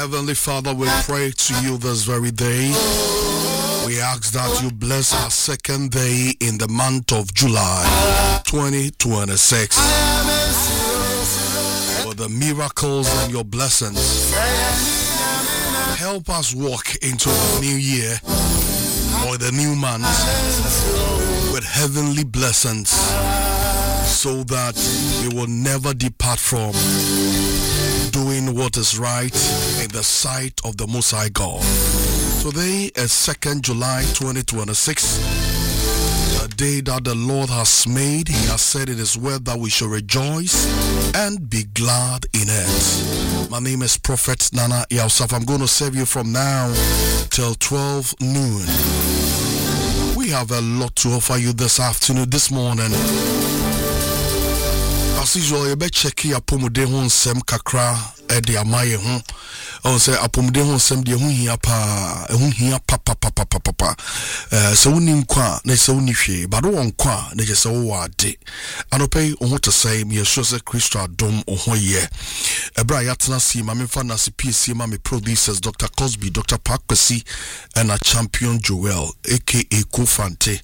Heavenly Father, we pray to you this very day. We ask that you bless our second day in the month of July 2026 with the miracles and your blessings. Help us walk into the new year or the new month with heavenly blessings so that we will never depart from doing what is right in the sight of the Most High God. Today is 2nd July 2026, a day that the Lord has made. He has said in His word that we shall rejoice and be glad in it. My name is Prophet Nana Yausaf. I'm going to serve you from now till 12 noon. We have a lot to offer you this afternoon, this morning. As usual, you better check your apomode hon sem kakra edi amaye ho. On say apomode hon sem de ho hia pa so woni nkwa na se woni hwe ba do won kwa na je se wo ade anopai ho to say me sure say Christo adom ho ye ebra yatena si ma me fa na se PC ma me producers Dr. Cosby, Dr. Pakwasi and a champion Joel aka Kofante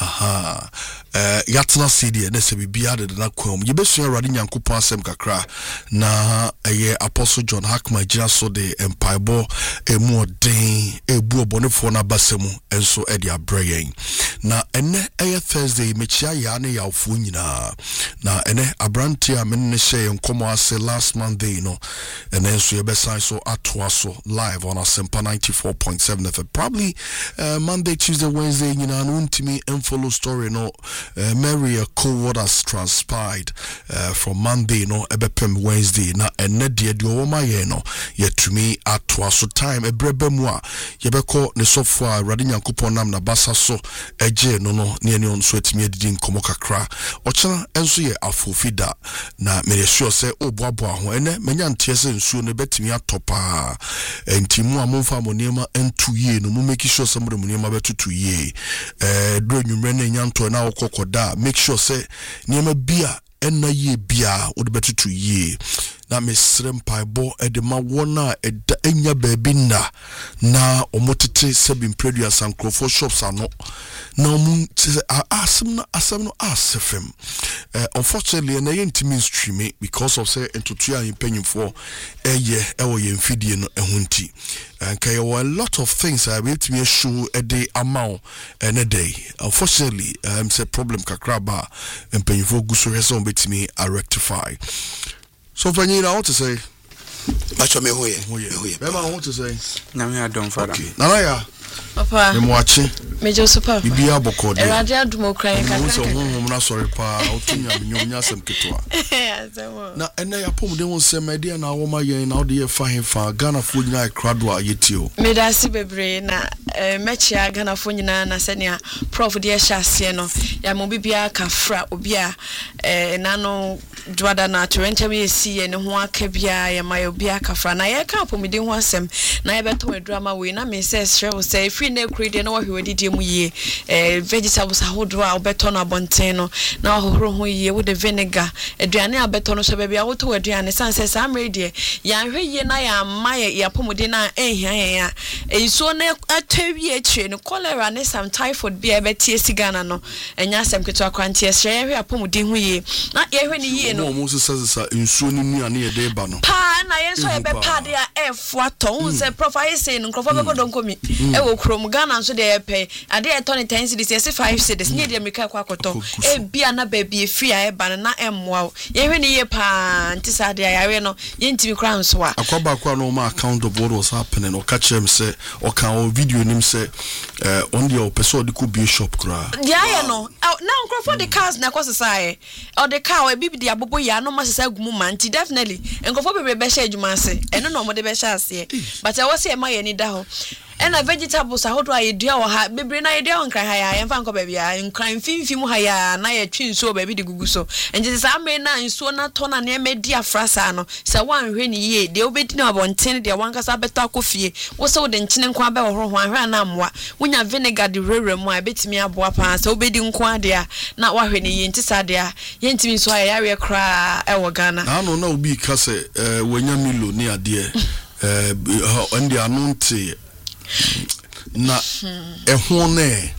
yatena si de na se bibia de na kwam ye besu awade nyankopon asem kakra na eye Apostle John Hackman gira so de empaibo emu odin ebu obonefo na basemu enso edi abrayen na ene eye Thursday mechia ya ne yawfo nyina na ene abranti a men ne share nkomo ase last Monday no ene enso ye besan so atoa so live on Asempa 94.7 FM probably Monday, Tuesday, Wednesday nyina no ntimi follow story no Mary a co has transpired from Monday no ebepem Wednesday na ene de woma ye no yetumi atoa so time ebrebe mu a yebekọ ne sofo a Awurade Nyankopon nam na basa so eje no no ne on so etimi edidi nkomo kakra ochana enso ye afofida na me sure say oboaboa ho ene menya ntese nsuo ne betimi atopa entimu amomfa monema entu ye no mu make sure some monema betutu ye do nwumre na nyanto na okokoda make sure say niema bia enna ye bia wo de betutu ye na mesrem paibo edema wona eda enya baabi na omotete sebi produce sankrofo shops ano na asem no asefem unfortunately na yentimi stream because of say entutu a impanyimfo ewo ye mfidie no ehunti and a lot of things I will to me show a day amount and a day. Unfortunately, say problem kakraba and paying for gusu reson bet me I rectify. So for you, I want to say I want to say now I don't father. Now Papa, I'm watching. Major Super. Bibia boko de. Radia dumo crying. So na sorry pa. Otunya minyonya sem ketwa. Na ene ya pom de won sem idea na wo ma yen na wo de fa hefa Ghana fo nyina krado a yetio. Me da si bebre na mechia Ghana fo nyina na senia prof de hyase no ya mo bibia kafra obi a na no dwada na torrenta me si ne ho aka bia ya ma obi a kafra na ye ka pom de ho asem na ye beto drama we na me say free na krede na wahwe didi mu ye vegetables ahodo a obeto na bonten no na ahohoro ho ye wo de vinegar aduane abeto no so ba bia wo to aduane sanse sa amrede ya hwe ye na ya maye ya pomode na ehia ya enso na atawie akire no cholera ne some typhoid bia betie sigana no enya asem keto akwanti ehye ya hwe apomode ho ye na ye hwe ni ye no mo se sa enso ni nuane ye de ba no pa na ye so ye be pa de a efo aton se profile say no krofo be godonkomi ewo krom Ghana so de pay ade e turn 10 cedis yes 5 cedis ne de America kwa koto e bia na ba bia free a e ba na emwa ye hwe ni ye pa ntisa de ayawe no ye ntimi kra nso a akwaba kwa no ma account of what was happening o catch him say o kan video nim say on the person de could be shop kra ya no na nkrofo de cars na kwasesa o de car e bibi de abobo ya no ma sesa gumu manti definitely nkrofo bebe be sha adwuma ase eno no mo de be sha ase but I was say ma ye ni da ho and a vegetables I hold I do ha bebre na idea on cry high and fanko baby and crime film high na ye twin so baby the gugu so and just am na nso na to na na media frasa no se wan hwe ni ye de obedi na abonten de wan kasa beta akofie wo se wo de nkyene nkwa ba ho hwe na amwa wonya vinegar de rere mu a betimi aboa pa se obedi nkwa de a na wa hwe ni ye ntisa de a ye ntimi so ya we kra e wo Ghana na no na obi ka se wonya milo ni ade and the anonte na ehon ne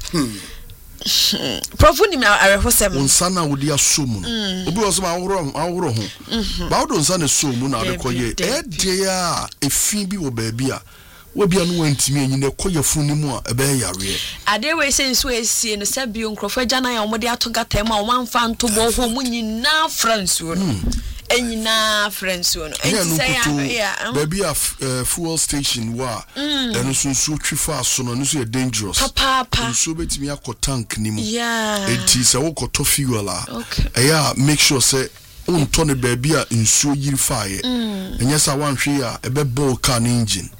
Prof ni me arehosem unsa na wodi asom no obi wo so aworo ho ba wo unsa na som na de koye de ya efin bi wo ba bi a wo bia no wantimi anyi na koye funu mu a ebe yare ade we senso esie no sabio nkrofo agana ya omode atogata ma o manfa ntobo ho mu nyina France wo no enyina France wo no enti ya baby a fuel station wa eno sunsu twifa so no so dangerous papa so betimi akotank ni mu enti se wo koto fuel a eya make sure say unto ne baby a nsuo yiri faaye enye sa wanhwe a ebebo car engine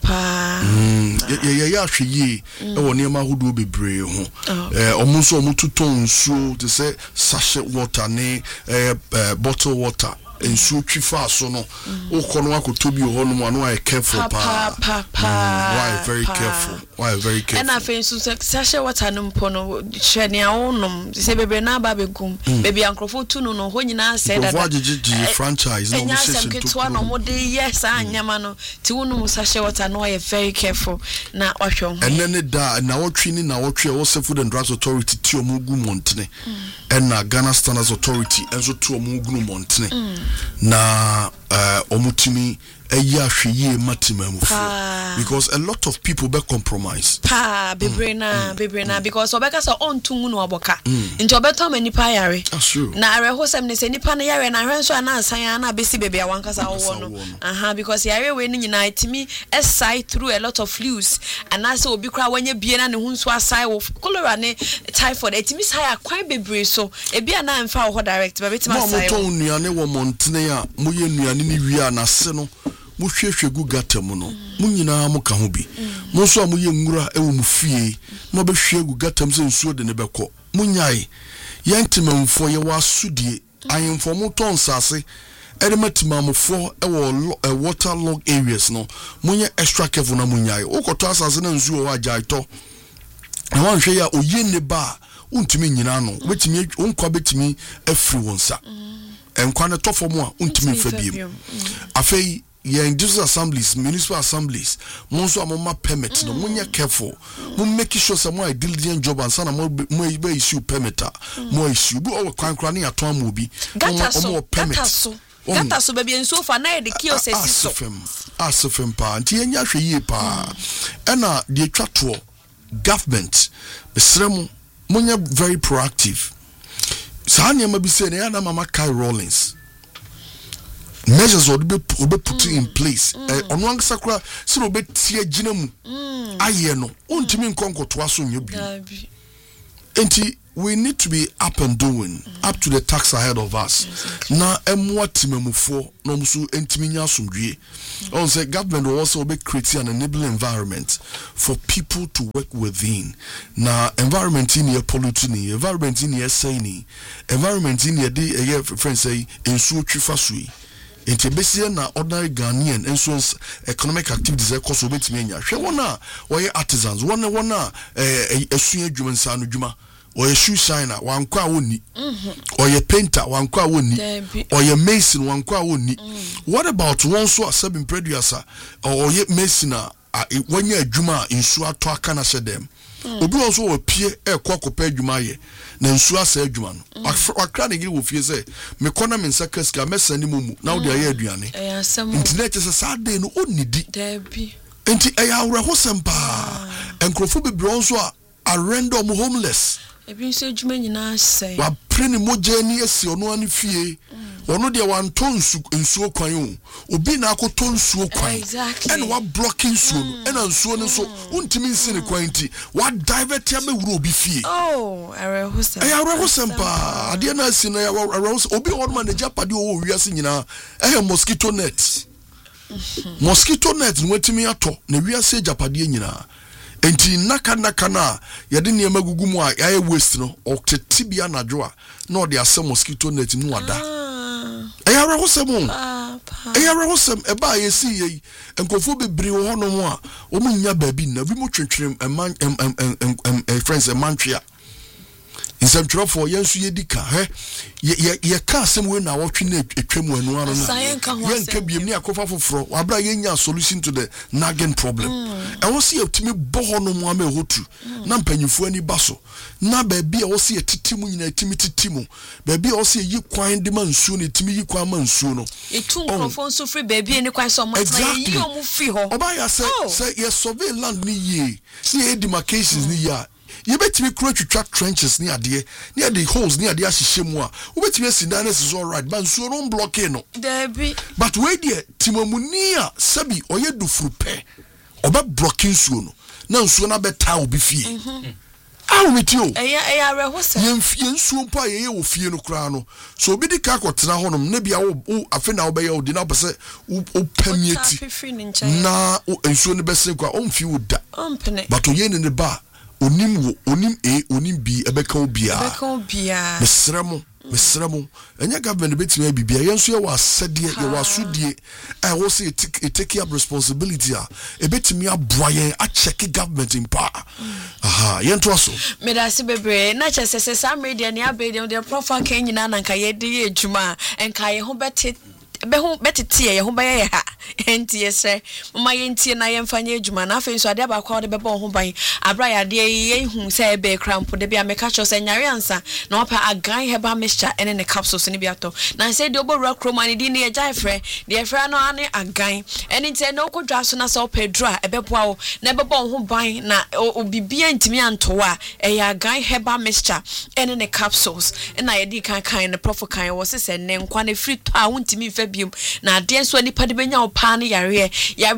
ya hwe yi e wo niam ahodo bebree ho omo so omo tuton nsuo to say sachet water ne bottle water nsuo twifa so no ukono akoto bi ho no mo no careful why very careful and I feel so sachet water no mpo no hwene a wonom se bebre na ba begum baby ankrofo tu no ho nyina say that franchise no session to no mo de yes anyama no ti wonom sachet water no very careful na wahwe ho and then da na wotwe ni na wotwe wo Food and Drugs Authority ti omugu montene and na Ghana Standards Authority enso to omugu montene na omutimi eya hweye matimamufo because a lot of people be compromise bebrena because obeka so ontungu no aboka nti obeto manipa yare na arehosem ne se nipa na yare na hwenso ana asan na besi bebia wankasa wo no because yare we nyina itimi aside through a lot of flues and na se obi kra wanya bie na ne hunso asai wo cholera ne typhoid itimi sai akwan bebre so ebia na mfa wo direct ba betima sai mo to nuane wo montene a mo ye nuane ni wi na se no mo hwehwe gu gata mu no mo nyina mo ka ho bi mo so mo ye nwura e wo mu fie mo be hwe gu gata mu se nsuo de ne bekọ mo nyae yentimamfo ye wasudie ayemfo mo ton sase e de matimamfo e wo water log areas no mo nye extra careful na mo nyae ukoto asase na nsuo wa jaito na wan hwe ya oye ne ba untimi nyina no betimi onkwa betimi afri wonsa enkwa ne tofo mo a untimi fa biem afei in district assemblies, municipal assemblies, monso amoma permit no munya careful. Mo make sure some a diligent job and sana mo issue permit mo issue bu o kwan kran ya ton mo bi mo permit gata so baby enso fa na de kio sesi so asfem pa nti enya hwe yi pa ena de twato government besrem munya very proactive sa na ma bi se na na mama Kai Rawlings measures will be put in place. On one sakura, so will be tia ginum. I no, untimi nkonko twaso nyobi. Enti, we need to be up and doing, up to the tax ahead of us. Na emwa timemufo, no musu entimi nyasumdwe. On say government will also be creating an enabling environment for people to work within. Na environment in here polluting, environment in here saying, environment in here friends say ensuo twifasui. Enti besia na ordinary Ghanaian enso economic activities e koso betimi anya hwe wona oye artisans wona esua adwuma nsano dwuma oye shoe shiner wankwa woni oye painter wankwa woni oye mason wankwa woni what about one so asabin producer oye mason wanya adwuma nsu ato aka na sedem obi won so opie ekwakopa adwuma ye na nsu asa adwuma no wakra ne giri wo fie se me kona me nsaka sika mesani mumu na wo de aye aduane internet se sade no onidi enti ayawra hosempa enkrofo bebre won so a random homeless ebi nso adwuma nyina sei wa preni mojani esi ono ani fie ono de wan ton nsuo kwan o obi na akoton nsuo kwan and wa blocking nsuo no and nsuo no so untimi nsine kwan ti wa divert ya mewuro obi fie arehosempa ade na asi na obi on man japade o wiase nyina mosquito net mosquito net nwetimi ato na wiase japade nyina enti naka na yade ne magugu mu a yae waste no oktetibia nadwo na ode asem mosquito net mu ada eyara hosem eba yesi yi enkofo bebre wo hono mu a omu nya baabi na bi mo twetwere friends emantwea nsɛmtwerɛfoɔ yɛn nso yɛdi ka yɛka asɛm wei na wɔtwe no atwa mu anu ano no yɛnka biam ne akɔfa foforɔ wabra yɛnya solution to the nagging problem ɛwɔ sɛ yɛtumi bɔ hɔ no mu ama ɛhɔtu na mpanyimfoɔ ani ba so na baabi a ɛwɔ sɛ yɛtete mu nyina yɛtumi tete mu baabi a ɛwɔ sɛ yɛyi kwan de ma nsuo no yɛtumi yi kwan ma nsuo no ɛtu nkurɔfoɔ nso firi baabi ani kwan sɛ ɔmatena yɛyi ɔmo firi hɔ ɔbayɛ sɛ yɛsurvey land no yie ne yɛyɛ demarcations no yie a yɛbɛtumi kura twitwa trenches ne adeɛ ne yɛde holes ne adeɛ ahyehyɛ mu a wobɛtumi asi dan no is all right but nsuo no mblock no dabi but wei deɛ timamuni a sɛbi ɔyɛ dofuru pɛ ɔbɛblɔke nsuo no na nsuo no abɛtaa obi fie awomiti o ɛyɛ awerɛhosɛ yɛn nsuo mpo a yɛyɛ wɔ fie no koraa no so obi de ka akɔtena hɔnom na bia afe na wobɛyɛ wo de na wopɛ sɛ wopamiati na nsuo no bɛsen kɔ a ɔmfie wo da but ɔyɛ ne ba onim B ebeka obia mesrɛ mo enya government betimi bibia yenso ye wa asede ye wa asudie I will say take up responsibility a ebetimi aboa yen a check government in power yento so me da se bebre na chese sa media ne abede de profile kan nyina na nka ye de ye adwuma enka ye ho betete ye ho beye ha enti yesre mama yentie na yemfanye adwuma na afi so ade abakwa de bebo ho ban abra yade ye hu se ebe cramp de bia meka cho se nyare ansa na opa agan heba mixture ene ne capsules ne bia to na se de obowura kroma ne di ne ye jai frɛ de frɛ no ane agan ene ntie na okodwa so na se opedra ebeboa wo na bebo ho ban na obibia ntimi antowa eye agan heba mixture ene ne capsules na ye di kan ne profo kan wo se ne nkwa ne free to a wontimi fa biom na ade so nipa de benya opa ne yare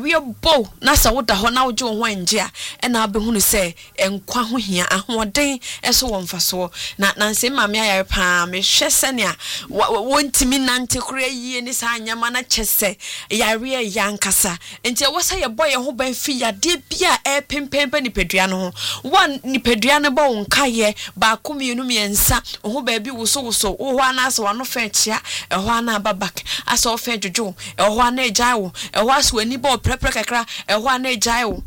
bo na sa woda ho na woje ho anje a na abehunu se enkwa ho hia ahoden eso wo mfaso na nanse mame ayare pa me hwese ne a wontimi nante kura yie ne sa anyama na kyese yare yankasa enti wo sa ye boye ho ban fi yade bia pempempe nipadua no ho one nipadua ne bo nkaye ba komienu miensa ho ba bi woso wo ho ana so wano fa chia ho ana babak aso fa jojo ho ana ejaiwo ho aso ani bo prepre kakra ho ana ejaiwo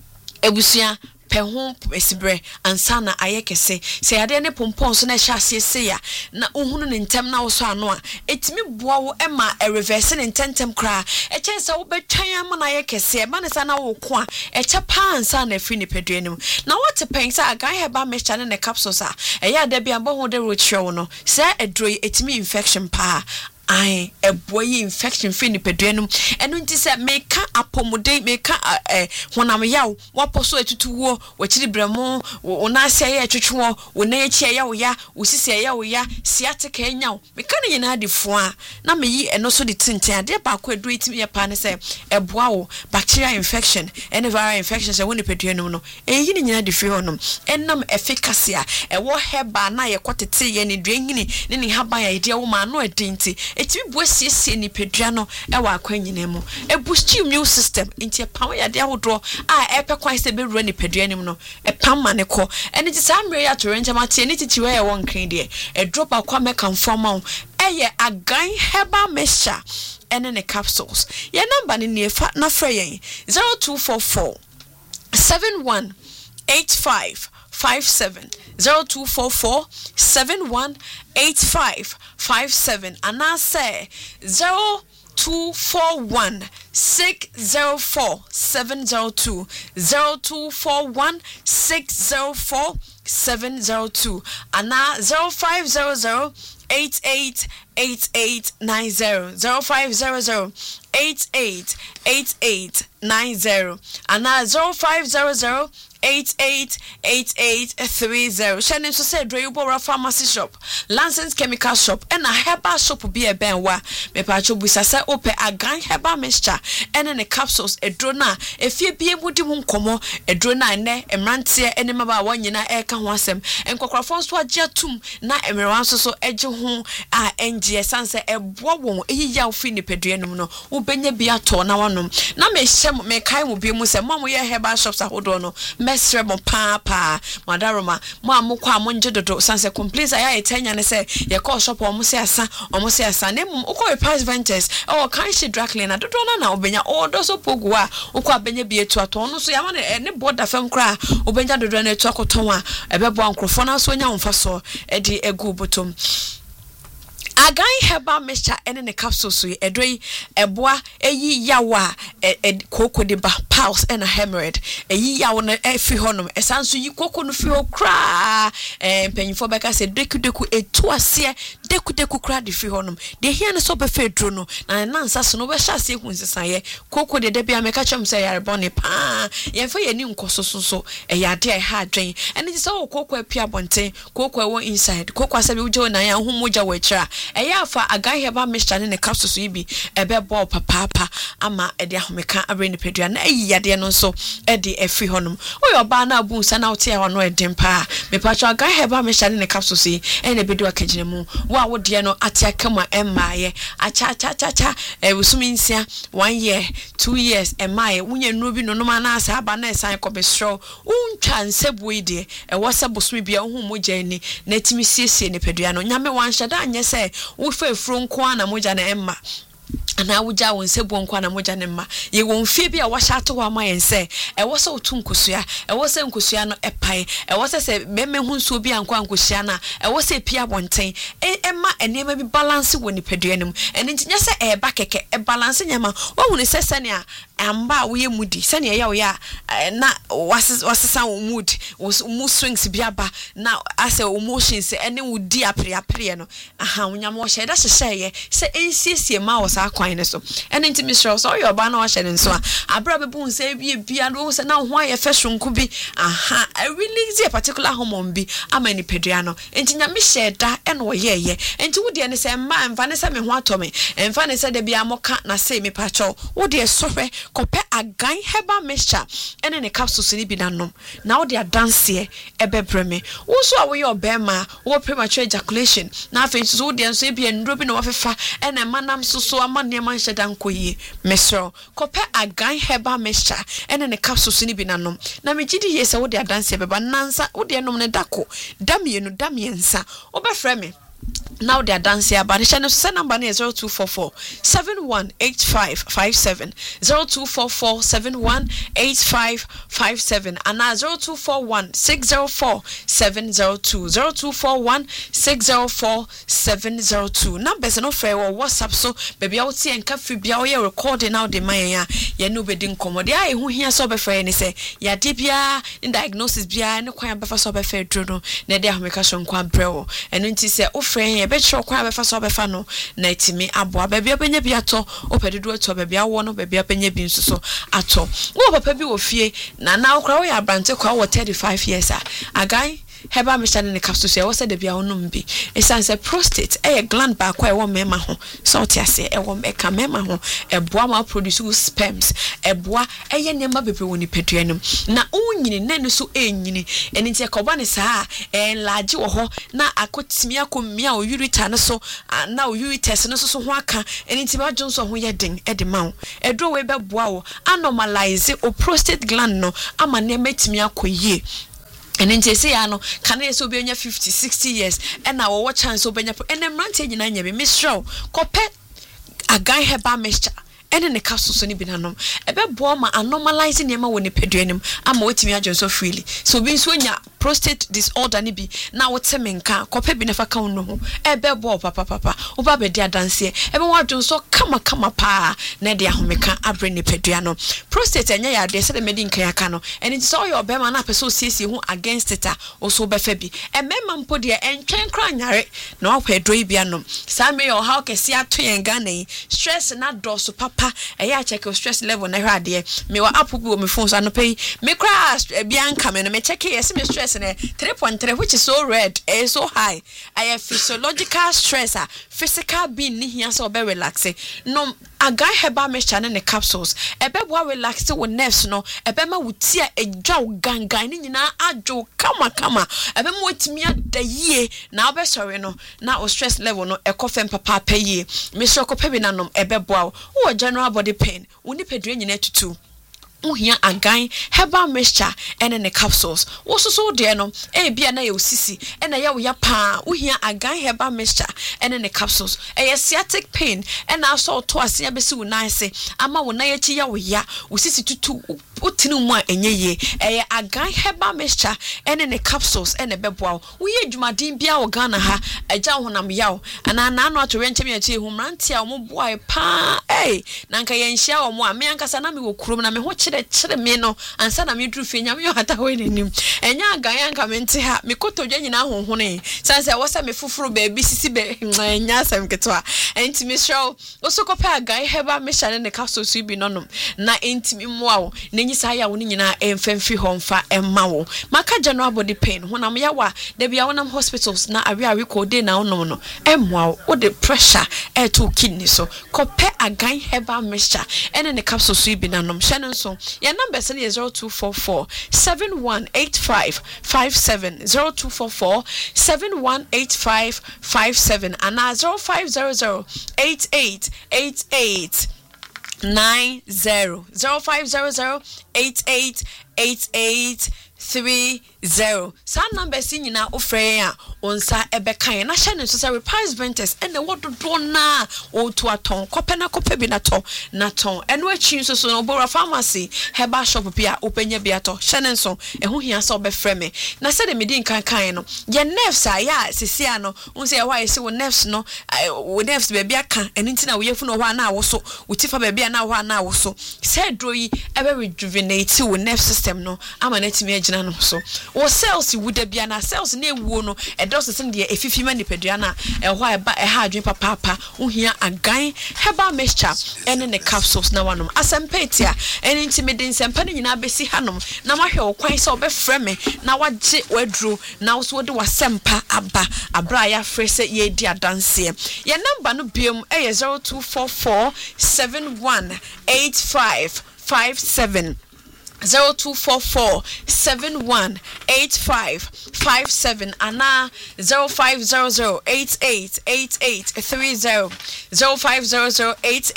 ebusua pehu esibre ansana ayekese se ade ne pompon so na hyase se ya na ohunu ne ntem na wo so ano a etimi boa wo ema reverse ne ntentem kra eche se wo betwan ama na ayekese e ba ne sa na wo ko a eche pa ansana afri ne pedua nim na what pensa agan heba mixture ne capsules a eya da bia bo ho de ro kire no se edro etimi infection pa ai eboyi infection fi ni peduanum enu nti se meka apomuden meka honam yaw waposo etutuwo wachiri bremo wona se ya etwetwo wona echi ya wo ya wosisi ya wo ya sciatic enyaw meka ne nyina adefo a na meyi eno so de tintin ade ba ko edu etimi ya pa ne se eboa wo bacterial infection and viral infection se woni peduanum no eyi ne nyina de fi honum enam efficacy a ewo heba na ye kwotete ye ne duanhini ne haban ya ide wo ma no edinti etimi boasiesie ni pedua no ewa akwanyina mu boost immune system nti pam ya de ahodo a epekwan se bewura ni pedua nim no pam ma ne ko ene ti samre ya to renja mate ni titi we ye won kan de drop akwa meka formal eye agan heba mixture ene ne capsules ye number ni nefa na frɛ yen 0244 718557 0244 718557 and I say 0241 604 702 0241 604 702 and 0500 888890 0500 888890 and 0500 888830 Shannon so said Dreyubora Pharmacy Shop Lansens Chemical Shop and a herbal shop be a benwa me pacho busa say ope agan herbal mixture and in the capsules a drona if you be able to komo a drona ne emrantie ene maba wan nyina e ka ho asem enkokrafon so agya tum na emeran so eje ho a engie sanse eboa won eyiya ofi ni peduanum no wo benya bia to na wanom na me hyem me kai mo bi mu se mamo ye herbal shops ahodo no me mesre mo pa madaroma mo amokwa mo nje dodo sanse complaints aya etanya ne say ye call shop omo se asa ne mum ukọ price ventures o kan she drakle na dodo na obenya odo so pogu a ukọ abenya bi etu ato no so ya ma ne border fam kra obenya dodo na etu akoton a ebebo ankrofo na so nya wonfa so e di egu botom Agan heba mixture ene ne capsule so edoi eboa eyi yawa koko de ba pulse and a hemorrhoid eyi yawo na efi honom esanso yi koko no fi okra mpanyifo beka se deku etu ase deku kra de fi honom de hia ne so be fe dro no na nansa so no be hya ase hunsesaye koko de bia meka chem se yare bone pa ye fa ye ni nkoso so yade e ha adwen ene ti so koko apia bonten koko e won inside koko asabe ujo na ya homoja wachira eya fa Agan heba mixture ne capsule so ibi ebe ball papa ama ede ahomeka abre ne pedua na yade no so ede efi honom oyo ba na abu nsa na wote ya no edem pa me pacho Agan heba mixture ne capsule so ene bedu akagine mu wo de no ate akama emaye acha usumi nsia 1 year 2 years emaye wunye no bi no no ma na asa aba na esan ko besro untwa nsebu ide wo se bosumi bia hu mogya ni na timi siesie ne pedua no nyame wan hyada anye se wo fa efro nko na mogya na emma ana wuja won sebu nkwa na mogya ne mma ye won fie bi a wa hya to wa ma yen se e wo se otu nkosua e wo se nkosua no epai e wo se meme hu nso bi ankwa nkosua na e wo se pia bonten ma enema bi balance woni pedua nim eni ntinya se e ba keke e balance nyama wo hu ne se ne a amba wo ye mudi se ne ye wo ya na wasesa wo mood wo swings bi aba na ase emotions ene wo di apre no aha nyama wo hye da hye se ensiesie ma wo sa kwan ne so ene ntimi sure so yo ba na wo hye ne so abra bebu nse bia no se na ho aye feshunku bi aha I release a particular hormone bi ama ni pedua no enti nyame hye da ene wo ye enti wo de ne se ma mfa ne se me ho atome mfa ne se de bia moka na se me pacho wo de sohwe kope Agan heba mixture ene ne capsules ni bi nanom na wo de adanse ebebreme wo so a wo ye obema wo premature ejaculation na afa so wo de nso bia ndro bi na wo fefa ene manam so ama ne man hyeda nkoyi mesro kope Agan heba mixture ene ne capsules ni bi nanom na megidi ye se wo de adanse beba nansa wo de nom ne dako damiensa wo be frɛ me now they are dancing about the channel number is 0244 718557 0244 718557 and now 0241 604 702 0241 604 702 numbers no fair or WhatsApp so baby out see and cafe be our recording now the maya ya no bedin commode ya who here so be fair ni say ya dibia in diagnosis bia ne kwan be fa so be fair drono na de ahomeka so nkwa brewo eno nti say o friend be tro kwa be fa so be fa no na etimi aboa baby abenya bi ato opededo ato baby awo no baby abenya bi nso ato wo papa bi wo fie na okra wo ya brante kwa wo 35 years Agan heba mixture ne capsule so wo se de bia wonum bi esanse prostate gland ba kwa e wo mema ho so otiase e wo meka mema ho eboa ma produce sperms eboa eye nema bebre woni peduanum na unyini nane so enyini eni ntia koba ne saa enlarge wo ho na akotimi akomia o urethra ne so na o ureters ne so ho aka eni ntia adwonso ho ye den e de ma wo edro we beboa wo anormalize o prostate gland no ama nema timi akoyie and in say ano can I so be 50-60 years and now what chance obenya and them ranting nyina nya be misro kope Agan heba mixture ene ne capsule so ni binanom ebe bo ma anormalize nema woni peduanim ama wetimi adwonso freely so bi nso nya prostate disorder ni bi na woteme nka kope bi nefa ka no ho ebe bo papa oba be dia danse ebe wadwonso kama pa na de ahomeka abre ne peduano prostate enya ya de se de medi nka yaka no ene ti so yo be ma na person siesie hu against it also be fa bi emema mpo de entwen kra nyare na wakwedo bi anom sa me yo how kesi ato yen Ghana stress na do so papa eya check your stress level na hwade me wa app bi o me phone so no pay me cra bianca me no me check yes me stress na 3.3 which is so red so high I physiological stress physical being ni hia so be relax no Agan heba mixture ne capsules ebe bo relax wo nerves no ebe ma wutia edwa gangan ni nyina adwo kama ebe mo timi adayie na obe sori no na o stress level no ekofem papa payie me so ko pebi nanom ebe bo wo general body pain woni pedre nyina tutu uhia agan herbal mixture ene ne capsules wo so de no bia na ye osisi ena ye wo ya pa uhia agan herbal mixture ene ne capsules sciatic pain ena aso to ase ya besi wo nice ama wo na ye chi ya wo ya osisi tutu utinu mu a enye ye agan herbal mixture ene ne capsules ene beboa wo ye dwumadin bia wo Ghana ha agya honam yaw ana na no ato renchem ya chi humranti a wo boa pa na nka ye nhia wo mo a me ankasa na me wo kurom na me ho chire me no ansa na me duru fe nya me hata ho nenim enya agan anka me nte ha me kotodwa nyina honhone sanse wo se me fufuru ba bi sisi be nya asem ketwa entimi show wo so kopa agan heba me hyane ne capsules bi nonom na entimi moa wo na nyisa ya wo nyina emfemfi ho mfa emma wo maka general body pain honam ya wa da bia wonam hospitals na awe ko de na wonom no emmoa wo de pressure to kidney so kopa agan heba mixture ene ne capsules bi nanom hyane so your number is 0244 718557 0244 718557 and 0500 8888 90 0500 888830 sa number sinyina ofre a onsa ebekan na hye ne so say repairs ventures and the what do na o to aton kope na kope bi na ton eno achi so no bora pharmacy herbal shop bia openya bia to hye ne so eho hia so obefre me na say the medin kan no ye nerves a ya sisia no unse why say wo nerves no wo nerves be bia kan eno ntina wo yefu no ho na wo so utifa be bia na ho na wo so say droyi ebe rejuvenate wo nerve system no ama na timi agina no so wo cells would bia na cells na ewuo no edos sen de efifi ma nipadua na ehho eba eha adwen papa uhia agan herbal mixture ene ne capsules na wanom asempetia ene intimidin sempa ne nyina besi hanom na mahwe wo kwan se obefrɛ me na wagye wadru na wo so de wasempa aba abra ya frese ye di adanse ye number no biom 0244 718557 0244 718557 and 0500 888830 0500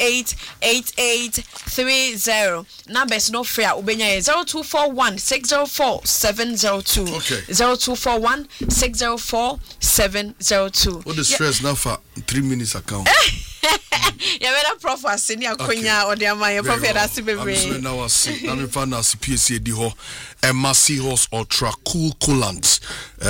888830 numbers no free ubenya 0241 604 702 0241 604 702 what the stress now for 3 minutes account ya better prophecy ni akonya odiama ya prophet asibebre I'm now see na me fan as PSA di ho Emasi horse ultra cool coolant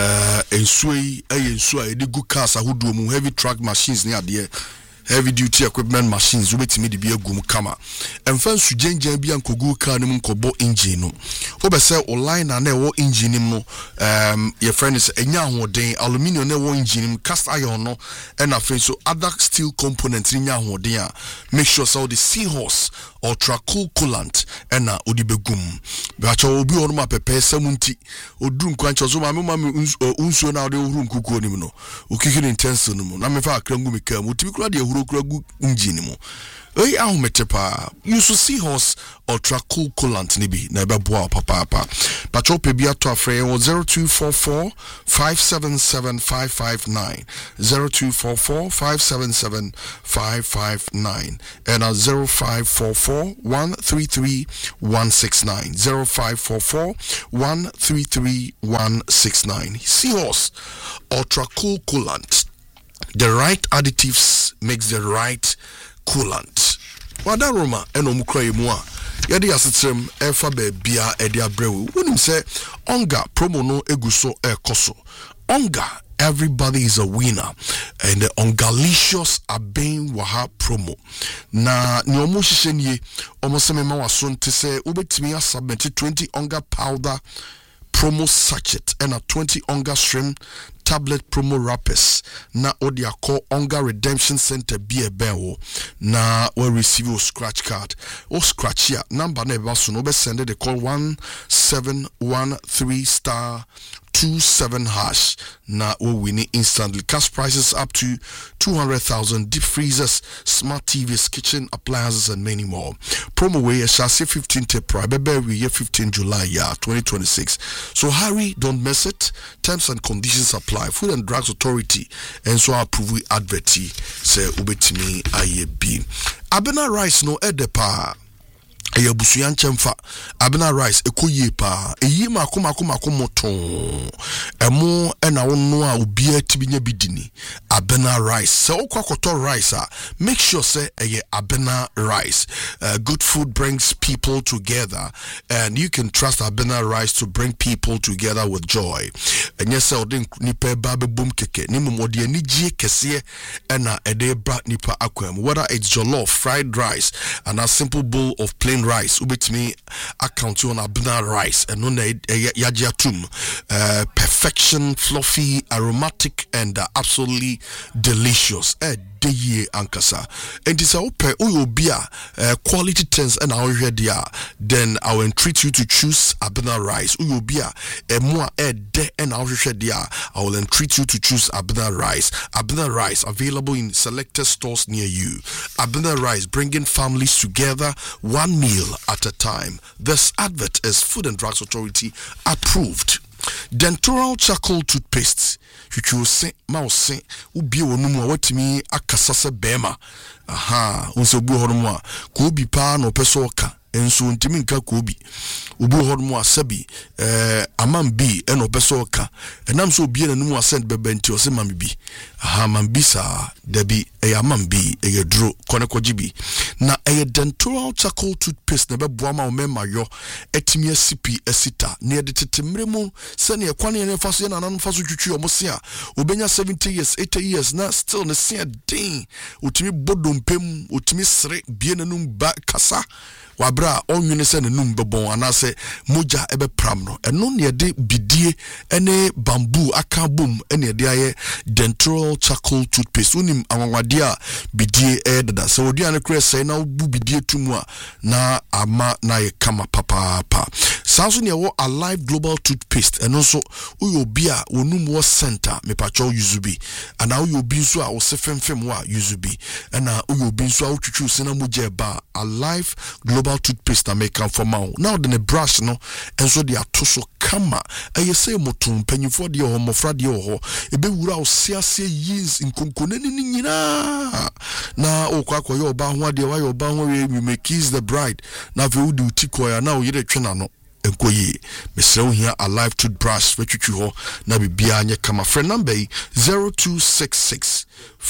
ensui ensui edi good cars ahodo mu heavy truck machines ni ade heavy duty equipment machines wobetimi de bi agum kama emfa sujenjan bi ankogu car nim nkobo engine no obese online na ewo engine nim no your friend is enya ahoden aluminium na ewo engine nim cast iron no and afen so other steel components nya ahoden a make sure so the Seahorse ultra cool coolant and odibegum bacha obi ono ma pepe samunti oduru nkwancho so ma unsuo na ode ohuru nkukuo nim no okikiri intense no na me fa akrangu meka mu tibi kura de kuragu engine mu ahometepa you should Seahorse ultra cool coolant nibi na ebe papa but ope bia to afre 0244 577 559 0244 577 559 and 0544 133 169 0544 133 169 Seahorse ultra cool coolant. The right additives makes the right coolant. Wada Roma eno mukra emu a yedi asetrem efa be bia edi abrewu. Wonim say onga promo no eguso ekoso. Onga, everybody is a winner, and the ongalicious aben waha promo. Na ni omo hihye omo se mema waso nte se ubetimi asubmit 20 onga powder promo sachet and a 20 onga shrimp tablet promo wrappers na odia call Onga Redemption Center be a bell na we receive your scratch card or scratch here number never so no be send the call 1713*27# na we win instantly. Cash prices up to 200,000, deep freezers, smart TVs, kitchen appliances and many more. Promo way shall say 15 April, we 15 July 2026. So hurry, don't miss it. Terms and conditions apply. Food and Drugs Authority and so approve adverti say ubetimi IAB. Abena rice no edepa. eya busuya nchemfa abena rice ekoye pa eyi mako moton emo ena wonu a obi atibinya bidini abena rice se okwakoto rice make sure say eye abena rice. Good food brings people together, and you can trust abena rice to bring people together with joy. And yes, odin nipa babe boom keke ni momodi ani gie kese ena ede bra nipa akwam, whether it's jollof, fried rice, and a simple bowl of plain rice. Ubetimi account you on abena rice and on yajiatum. Perfection, fluffy, aromatic, and absolutely delicious. Deye ankasa. And this open uyobia quality things and our dia. Then I will entreat you to choose abena rice. Uyobia more de and our dia. I will entreat you to choose abena rice. Abena rice available in selected stores near you. Abena rice bringing families together, one meal at a time. This advert is Food and Drugs Authority approved. Dentural charcoal toothpaste. You say, mouse, ubi onumu watimi akasasa bema. Aha, unse bu hormwa. Kubi pa no pesoka. Enso ntimi nka kubi. Ubu hormwa sabi. Amambi eno pesoka. Enam so obi enumu asent bebenti ose mamibi. Aha, mambisa debi amambi dro koneko jibi. Na dentural charcoal toothpaste nebe buama omema yo etimi sipi esita ne de tetemremu se ne kwane ne faso na nanan faso twitwi omosia obenya 70 years 80 years na still ne se den otimi bodompem otimi sere bie nanum ba kasa wabra onwene se nanum bebon anase moja ebe pram no eno ne de bidie ene bamboo aka bom ene de aye dentural charcoal toothpaste unim anwade a bidie dada se odi an kre se na bu bidie tumu a na ama na ye kama papa sanso ne wo Alive Global toothpaste eno so uyobi a onum wo center me pacho yuzubi ana uyobi nso a wo sefemfem wo a yuzubi ana uyobi nso a utwitwu se na moja ba Alive Global toothpaste na make am for maw now the brush no enso de atoso kama ayese motum panyifo de ho mofra de ho ebe wura o siase years inkonkonani nyina na okwa yo ba ho de wa yo ba ho we make kiss the bride na ve udi utikoya na o yire twena no enkoyi mesrew here Alive toothbrush wetwitwi ho na bibia anye kama friend number 0266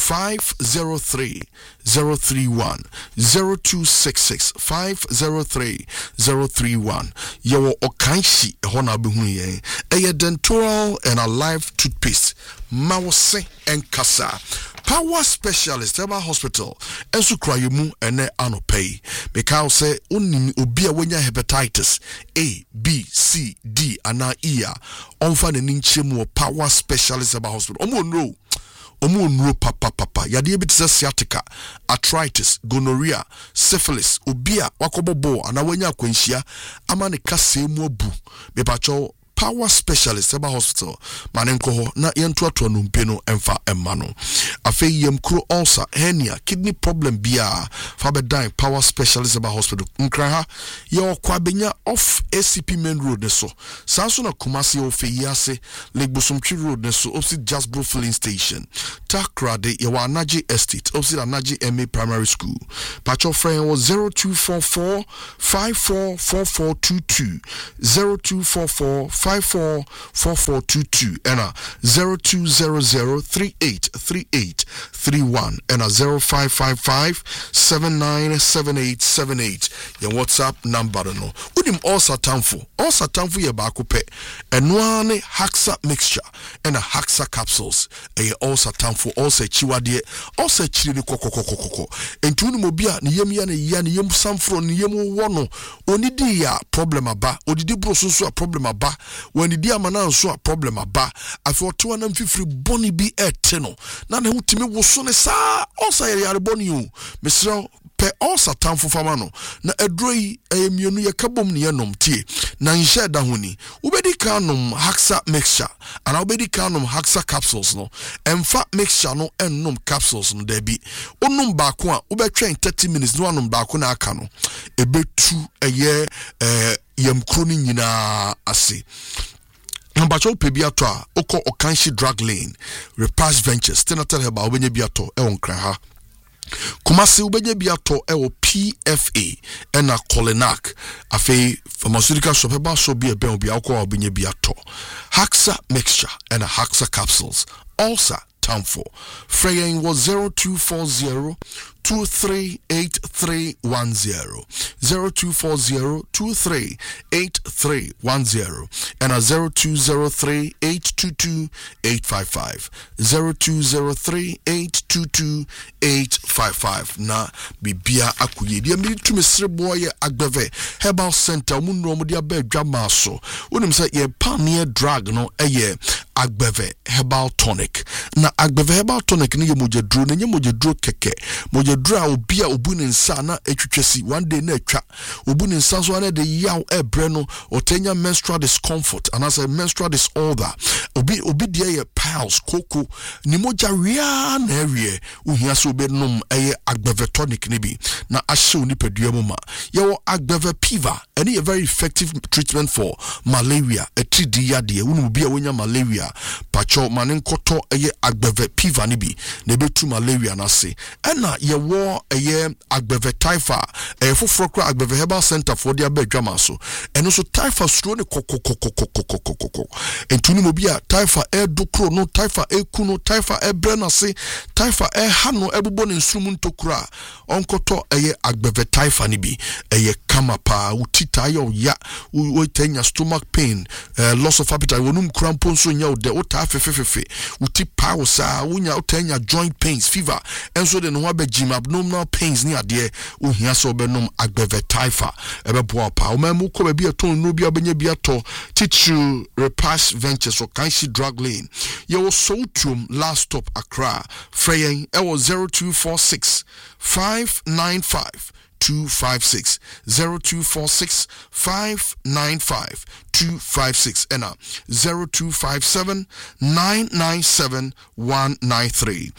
503 031 0266 503 031 yewo okanshi ho na behunu yen dentural and Alive toothpaste mawose enkasa Power Specialist Eba Hospital ensu krayemu ene anopay because say onim obi a wenya hepatitis A B C D ana E onfa ne nchemu Power Specialist Eba Hospital omo nro papa yade ebitse sciatica, arthritis, gonorrhea, syphilis, obia wakobobo ana wenya akwanhia ama ne kasemu abu mepacho Power Specialist Eba Hospital manenko ho na yentoato no mpeno emfa emano afei yemkro ulcer, hernia, kidney problem bia fa bedan Power Specialist Eba Hospital nkra ha ye okwa benya off ACP main road ne so sanso na Kumasi ofeyase Legbosomtwi road ne so opposite Jasbro filling station Takrade ye wa Anaji Estate opposite Anaji MA Primary School pacho friend was 0244 544422 0244 544422 and 0200383831 and 0555797878 your WhatsApp number no udim all satanfo ye bakope enwane Haxa mixture and a Haxa capsules e all satanfo all se chiwade all se chiri ni kokokokoko entuni mobia ni yem ya ni yem samfro ni yem wono onidi ya problem aba odidi brosunso a problem aba when the diamana so a problem aba afo to anam fifiri boni bi eteno na ne hutimi woso ne sa osa yare boni o mesra pe osa tamfo fama no na edroi emienu ye kabom ne yenom tie na nhye da honi ubedi kanom Haxa mixture ana ubedi kanom Haxa capsules no emfa mixture no ennom capsules no da bi onnom baako a ubetwen 30 minutes no anom baako na aka no ebetu eye yemkro ni nyina ase Mbacho pebiato a oko Okanshi drug lane Repast Ventures tenatel heba obenye biato e onkra ha Kumasi ubenya bi ato ewo PFA ena Colinac afe pharmaceutical shop eba so bi ebe obi akwa ubenya bi ato Haxa mixture ena Haxa capsules also time for Freyain was 0240 238310 0240 238310 and a 0203 822 855 0203 822 855 na bibia akuye dia mi tumi sreboye agbeve herbal center mu no mo dia ba adwama so wonim say ye pioneer drug no eye agbeve herbal tonic na agbeve herbal tonic ne ye mojedro na ye mojedro keke mojedro a obi a obu ne nsa na etwetwesi one day na atwa obu ne nsa so na de yaw ebre no otenya menstrual discomfort and as a menstrual disorder obi de ye piles koko ni moja ria na ewie ohia so be nom eye agbeve tonic ne bi na ahye oni padua mu ma ye wo agbeve piva any a very effective treatment for malaria a 3D yade wonu bi a wonya malaria pacho manenkoto eye agbeve piva ne bi na betu malaria na se ena ye wo eye agbeve taifa foforo agbeve herbal center for dia badwama so eno so taifa stro ne kokokokokokokokoko entuni mo bia taifa edokro no taifa ekuno taifa ebrena se taifa hano ebubo ne nsrumu ntokura onkoto eye agbeve taifa ne bi eye kamapa utita ya tenya stomach pain loss of appetite wonum cramp so nya de ota fefefefe uti power sa wonya otenya joint pains fever enso de no abegim abdominal pains ni ade ohia so benom agbeve taifa ebebo pa o mamu ko ba ton no bia benya bia to tissue repass ventures or kanshi drug lane ye wo Sotum last stop Accra Freyain ewo 0246 595 256 0246 595 256 and 0257 997 193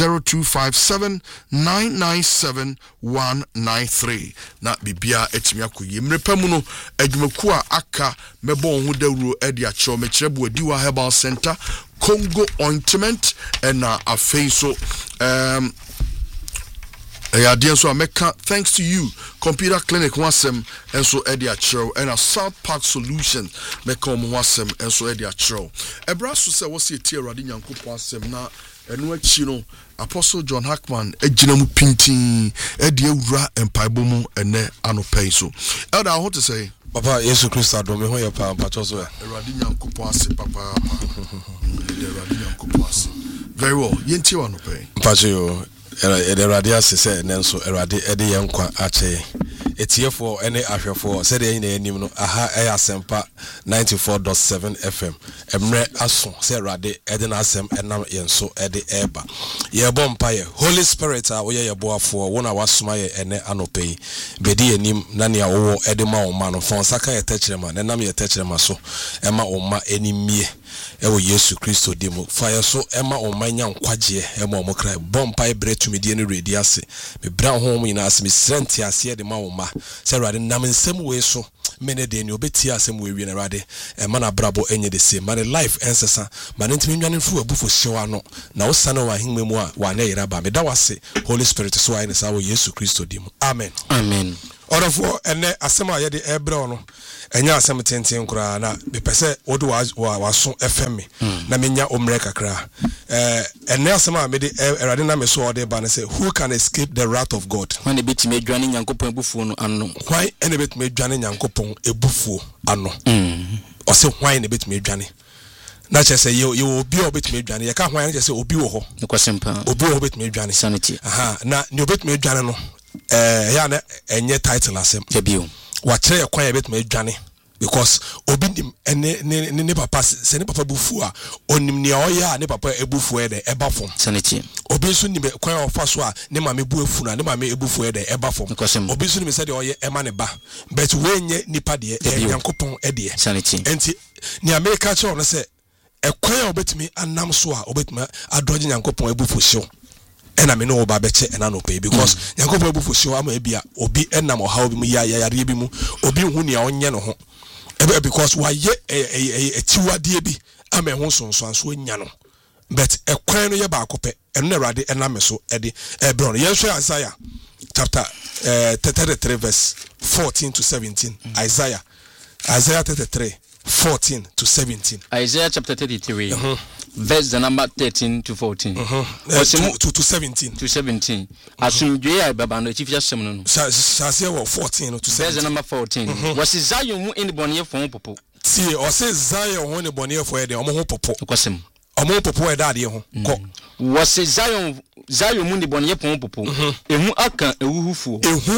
0257 997 193 na bibia etimi akoye mrepamu no adwumaku a aka mebo ho dawuro edi a cho mekirebo adiwa herbal center Congo ointment and afeiso so Mecca, thanks to you, Computer Clinic wasem and so Eddie Achro and a South Park Solution Mecom wasem and so Eddie Achro. A brass to say what's a tear Radinian Kupasem na and what chino Apostle John Hackman, a Jinamu Pinti, Eddie Ura and Paibomu and ne Ano Peso. Elder, I want to say, Papa, Jesus Christ, I don't know your power, but also Radinian Kupasi, Papa, Radinian Kupasi. Very well, Yenti Ano Pay. Pacho. Radia se nenso erade ede yenkwa ache etiefo ene ahwefo se de yin enim no aha asempa 94.7 FM emre aso se erade ede na asem enam yenso ede eba ye bompa ye Holy Spirit a wo ye yeboafo wo na wasoma ye ene anope bedi enim na ne awo ede ma wo ma no fon saka ye techrema na nam ye techrema so ema wo ma enimie ewo Yesu Kristo demo fire so ema omanya nkwaje ema omokra bompa ebretu medie ne redi ase me bra ho mu ina ase me srenti ase de ma wo ma se rade nam nsem we so mene de ni obeti asem we wi na rade ema na brabo enye de se ma life ensesa ma ntimi nwane fu abufo hyewa no na wo sane wa himwe mu a wa na yira ba me da wase Holy Spirit so ai ne sa wo Yesu Kristo demo amen amen orofo ene asema ye de ebre no enya asem tenten kura na bepese wode waso FM na menya omre kakra ene asema me de erade na me so ode ba ne say who can escape the wrath of God when e betime adwane nyankopon ebufuo no ano why ene betime adwane nyankopon ebufuo ano o se why ene betime adwane na chese ye obi obetime adwane ye ka hwan ne chese obi wo ho nekwasempa obi wo obetime adwane sanity aha na ne obetime adwane no ya na enye title asem yebio wa kire kwan ya betime adwane because obi ne papa se ne papa bufu a onim ne oya ne papa ebufu e de eba fom sanity obi so ni kwan ofa so a ne mame bu efu na ne mame ebufu e de eba fom obi so ni se de oye ema ne ba but we nye nipa de yankopon e de sanity enti ni America che ono se ekwan obetimi anam so a obetimi adoje yankopon ebufu so ena me no ba beche ena no pay because yankopon ebufu so ama ebia obi enam oha obi mu ya bi mu obi hu ne onye no ho because why ye tiwadie bi ama ho sonso anso nya no but a kwan no ye ba akopɛ ɛno na Awurade ɛnam so ɛde ɛbrɔ no yɛhwɛ Isaiah chapter 33 verse 14 to 17 Isaiah 33 14 to 17 Isaiah chapter 33 verse the number 13 to 14 to 17 asundwe ai baba no chifia sem no shase wo 14 to 17 verse the number 14 was Zion mu in bonye fon popo tie o se Zion ho ne bonye fo e de omo ho popo kwasem omo popo e da de ho ko was Zion mu ne bonye fon popo ehu aka ewuhufuo